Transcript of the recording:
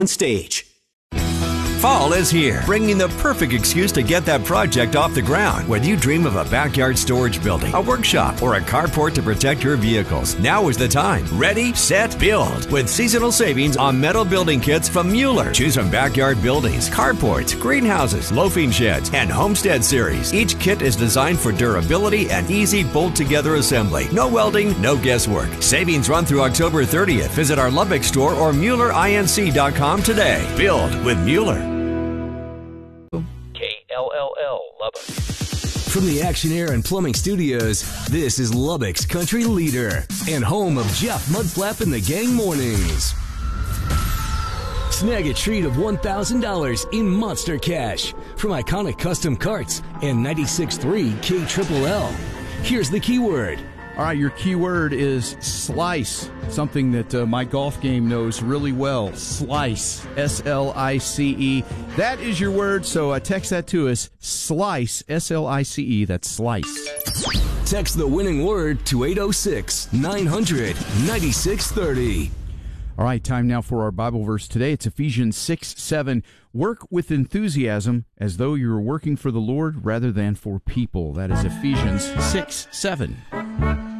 stage. Fall is here, bringing the perfect excuse to get that project off the ground. Whether you dream of a backyard storage building, a workshop, or a carport to protect your vehicles, now is the time. Ready, set, build. With seasonal savings on metal building kits from Mueller. Choose from backyard buildings, carports, greenhouses, loafing sheds, and homestead series. Each kit is designed for durability and easy bolt-together assembly. No welding, no guesswork. Savings run through October 30th. Visit our Lubbock store or MuellerINC.com today. Build with Mueller. KLLL Lubbock. From the Action Air and Plumbing Studios, this is Lubbock's country leader and home of Jeff Mudflap and the Gang Mornings. Snag a treat of $1,000 in Monster Cash from Iconic Custom Carts and 96.3 KLLL. Here's the keyword. All right, your keyword is slice, something that my golf game knows really well. Slice, S-L-I-C-E. That is your word, so text that to us. Slice, S-L-I-C-E. That's slice. Text the winning word to 806-900-9630. All right, time now for our Bible verse today. It's Ephesians 6:7. Work with enthusiasm as though you were working for the Lord rather than for people. That is Ephesians 6:7.